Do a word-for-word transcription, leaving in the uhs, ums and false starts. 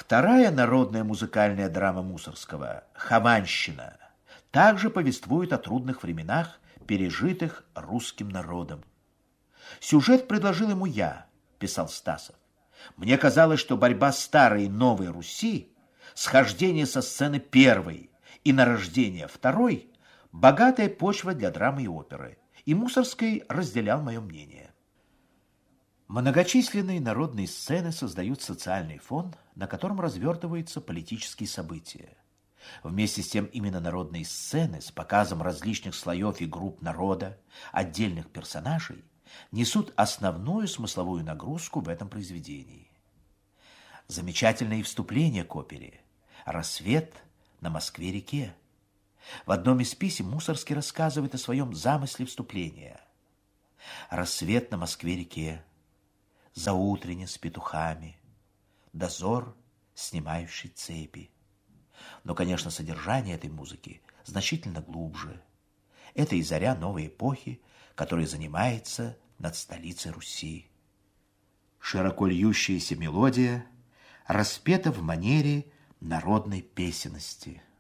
Вторая народная музыкальная драма Мусорского «Хованщина» также повествует о трудных временах, пережитых русским народом. «Сюжет предложил ему я», — писал Стасов. «Мне казалось, что борьба старой и новой Руси, схождение со сцены первой и нарождение второй — богатая почва для драмы и оперы, и Мусорский разделял мое мнение». Многочисленные народные сцены создают социальный фон, на котором развертываются политические события. Вместе с тем именно народные сцены с показом различных слоев и групп народа, отдельных персонажей, несут основную смысловую нагрузку в этом произведении. Замечательное и вступление к опере «Рассвет на Москве-реке». В одном из писем Мусорский рассказывает о своем замысле вступления. «Рассвет на Москве-реке, заутренне с петухами, дозор, снимающий цепи». Но, конечно, содержание этой музыки значительно глубже. Это и заря новой эпохи, которая занимается над столицей Руси. Широко льющаяся мелодия распета в манере народной песенности.